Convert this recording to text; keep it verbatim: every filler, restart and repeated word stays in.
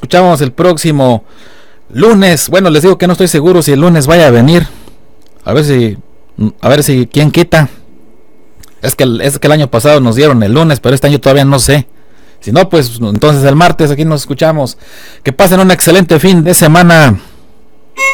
escuchamos el próximo lunes. Bueno, les digo que no estoy seguro si el lunes vaya a venir. A ver si, a ver si quién quita. Es que, es que el año pasado nos dieron el lunes, pero este año todavía no sé. Si no, pues entonces el martes aquí nos escuchamos. Que pasen un excelente fin de semana.